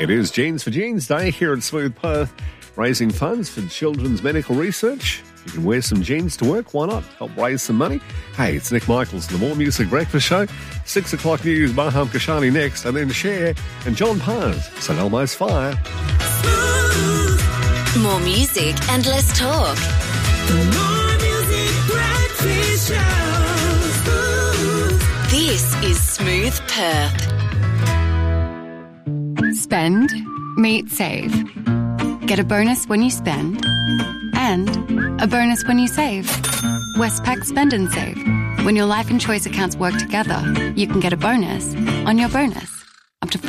It is Genes for Genes Day here at Smooth Perth, raising funds for children's medical research. You can wear some jeans to work, why not? Help raise some money. Hey, it's Nick Michaels, the More Music Breakfast Show. 6 o'clock news, Maham Kashani next, and then Cher and John Pars, St Elmo's Fire. More music and less talk. The More Music Breakfast Show. This is Smooth Perth. Spend, meet, save. Get a bonus when you spend and a bonus when you save. Westpac Spend and Save. When your life and choice accounts work together, you can get a bonus on your bonus, up to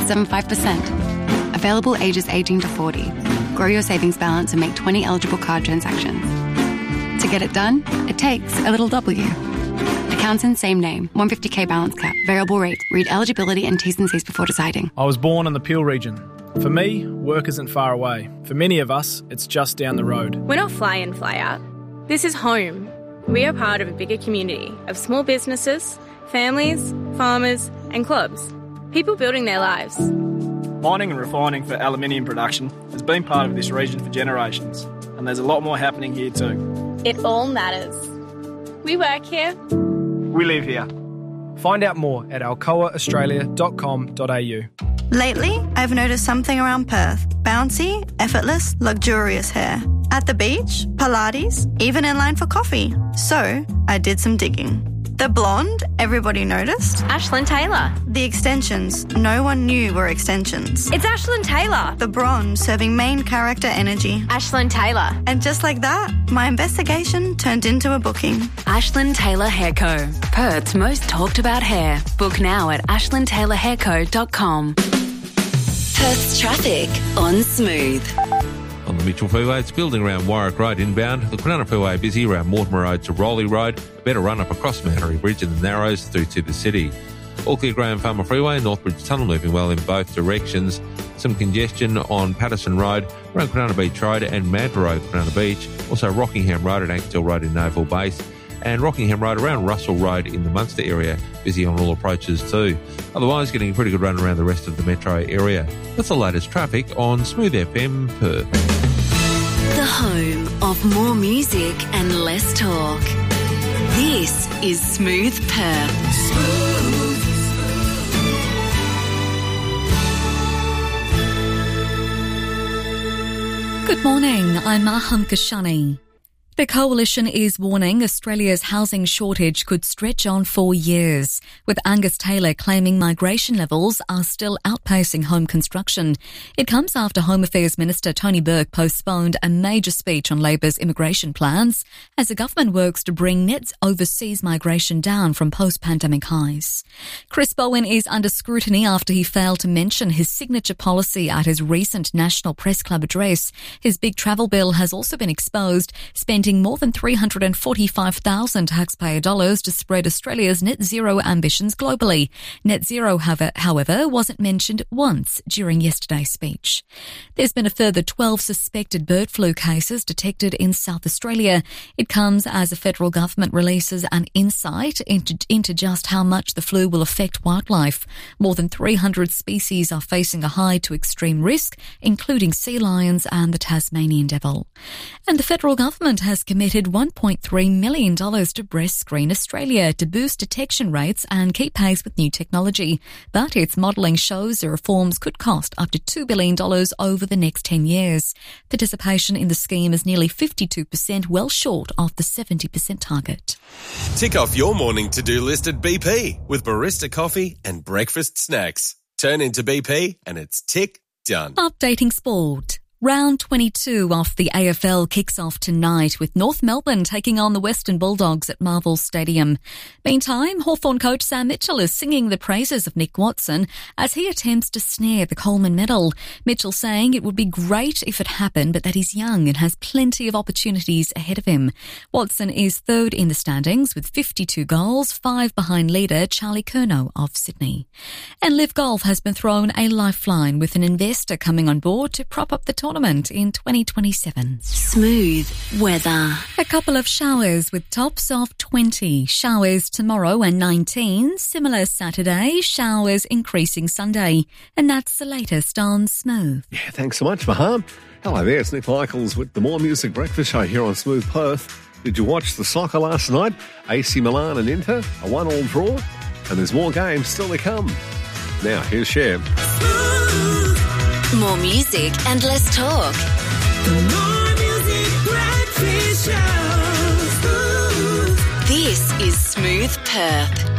5.75%. Available ages 18 to 40. Grow your savings balance and make 20 eligible card transactions. To get it done, it takes a little W. Accounts in same name, 150k balance cap, variable rate. Read eligibility and T's and C's before deciding. I was born in the Peel region. For me, work isn't far away. For many of us, it's just down the road. We're not fly in, fly out. This is home. We are part of a bigger community of small businesses, families, farmers and clubs. People building their lives. Mining and refining for aluminium production has been part of this region for generations, and there's a lot more happening here too. It all matters. We work here. We live here. Find out more at alcoaaustralia.com.au. Lately, I've noticed something around Perth. Bouncy, effortless, luxurious hair. At the beach, Pilates, even in line for coffee. So, I did some digging. The blonde, everybody noticed. Ashlyn Taylor. The extensions, no one knew were extensions. It's Ashlyn Taylor. The bronze, serving main character energy. Ashlyn Taylor. And just like that, my investigation turned into a booking. Ashlyn Taylor Hair Co. Perth's most talked about hair. Book now at ashlyntaylorhairco.com. Perth's traffic on Smooth. On the Mitchell Freeway, it's building around Warwick Road inbound. The Kwinana Freeway busy around Mortimer Road to Rowley Road. A better run up across Mahanari Bridge and the Narrows through to the city. All clear Graham Farmer Freeway, Northbridge Tunnel moving well in both directions. Some congestion on Patterson Road, around Kwinana Beach Road and Manta Road, Kwinana Beach. Also Rockingham Road and Axtell Road in Naval Base. And Rockingham Road around Russell Road in the Munster area, busy on all approaches too. Otherwise, getting a pretty good run around the rest of the metro area. That's the latest traffic on Smooth FM Perth. The home of more music and less talk. This is Smooth Perth. Good morning, I'm Maham Kashani. The Coalition is warning Australia's housing shortage could stretch on for years, with Angus Taylor claiming migration levels are still outpacing home construction. It comes after Home Affairs Minister Tony Burke postponed a major speech on Labor's immigration plans as the government works to bring net overseas migration down from post-pandemic highs. Chris Bowen is under scrutiny after he failed to mention his signature policy at his recent National Press Club address. His big travel bill has also been exposed, spending more than $345,000 taxpayer dollars to spread Australia's net zero ambitions globally. Net zero, however, wasn't mentioned once during yesterday's speech. There's been a further 12 suspected bird flu cases detected in South Australia. It comes as the federal government releases an insight into just how much the flu will affect wildlife. More than 300 species are facing a high to extreme risk, including sea lions and the Tasmanian devil. And the federal government has committed $1.3 million to Breast Screen Australia to boost detection rates and keep pace with new technology. But its modelling shows the reforms could cost up to $2 billion over the next 10 years. Participation in the scheme is nearly 52%, well short of the 70% target. Tick off your morning to-do list at BP with barista coffee and breakfast snacks. Turn into BP and it's tick done. Updating sport. Round 22 of the AFL kicks off tonight with North Melbourne taking on the Western Bulldogs at Marvel Stadium. Meantime, Hawthorn coach Sam Mitchell is singing the praises of Nick Watson as he attempts to snare the Coleman medal. Mitchell saying it would be great if it happened, but that he's young and has plenty of opportunities ahead of him. Watson is third in the standings with 52 goals, 5 behind leader Charlie Curnow of Sydney. And Live Golf has been thrown a lifeline with an investor coming on board to prop up the tournament tournament in 2027. Smooth weather. A couple of showers with tops of 20. Showers tomorrow and 19. Similar Saturday. Showers increasing Sunday. And that's the latest on Smooth. Yeah, thanks so much, Maham. Hello there, it's Nick Michaels with the More Music Breakfast Show here on Smooth Perth. Did you watch the soccer last night? AC Milan and Inter, a 1-1 draw, and there's more games still to come. Now, here's Cher. More music and less talk. The More Music Breakfast Show. This is Smooth Perth.